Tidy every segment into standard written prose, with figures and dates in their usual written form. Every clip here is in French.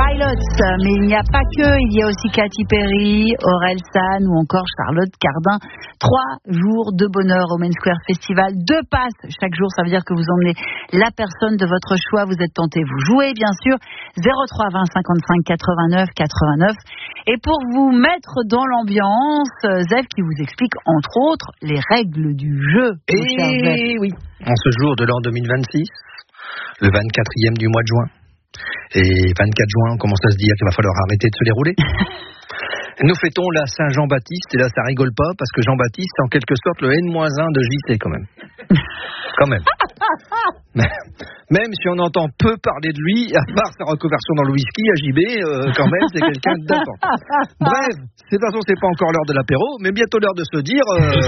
Pilots. Mais il n'y a pas que, il y a aussi Katy Perry, Aurel San ou encore Charlotte Cardin. 3 jours de bonheur au Main Square Festival. 2 passes chaque jour, ça veut dire que vous emmenez la personne de votre choix. Vous êtes tenté, vous jouez bien sûr. 03 20 55 89 89. Et pour vous mettre dans l'ambiance, Zef qui vous explique entre autres les règles du jeu. Et oui, en ce jour de l'an 2026, le 24e du mois de juin. Et 24 juin, on commence à se dire qu'il va falloir arrêter de se dérouler. Nous fêtons la Saint-Jean-Baptiste, et là ça rigole pas, parce que Jean-Baptiste c'est en quelque sorte le N-1 de JC quand même. Quand même. Même si on entend peu parler de lui, à part sa reconversion dans le whisky à JB, quand même c'est quelqu'un d'important. Bref, de toute façon c'est pas encore l'heure de l'apéro, mais bientôt l'heure de se dire...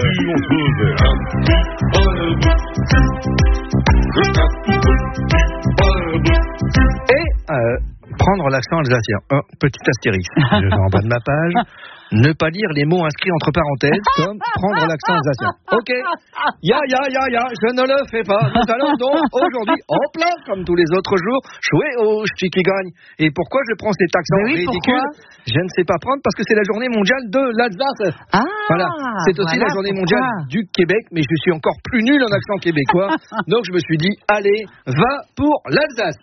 prendre l'accent alsacien. Petit astérisque. Je vais en bas de ma page. Ne pas lire les mots inscrits entre parenthèses comme prendre l'accent alsacien. Ok. Je ne le fais pas. Nous allons donc aujourd'hui, en plein, comme tous les autres jours, jouer au Ch'ti qui gagne. Et pourquoi je prends cet accent ridicule? Je ne sais pas prendre parce que c'est la journée mondiale de l'Alsace. Voilà. C'est aussi la journée mondiale du Québec, mais je suis encore plus nul en accent québécois. Donc je me suis dit, allez, va pour l'Alsace.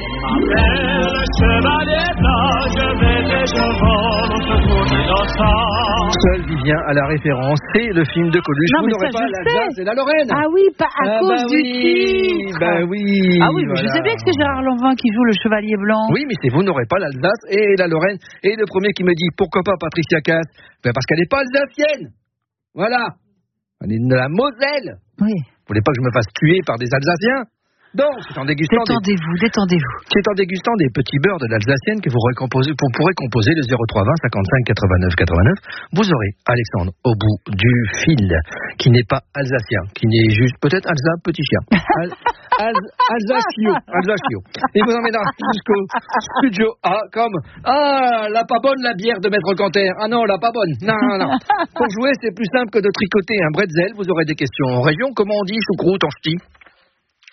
Seul Vivien à la référence, c'est le film de Coluche. Non, vous n'aurez pas l'Alsace et la Lorraine. Ah oui, pas à cause du titre. Oui. Ah oui, mais je sais bien que c'est Gérard Lanvin qui joue le Chevalier Blanc. Oui, mais vous n'aurez pas l'Alsace et la Lorraine. Et le premier qui me dit pourquoi pas Patricia Cass, parce qu'elle n'est pas alsacienne. Voilà. Elle est de la Moselle. Oui. Vous voulez pas que je me fasse tuer par des Alsaciens? Donc, c'est en dégustant détendez-vous. C'est en dégustant des petits beurres de l'Alsacienne que vous pourrez composer le 03 20 55 89 89. Vous aurez Alexandre au bout du fil, qui n'est pas alsacien, qui n'est juste peut-être Alsace petit chien. Alsacio. Il vous emmènera jusqu'au studio A comme la pas bonne la bière de Maître Canter. Ah non, la pas bonne. Non. Pour jouer, c'est plus simple que de tricoter un bretzel. Vous aurez des questions en région. Comment on dit choucroute en ch'ti?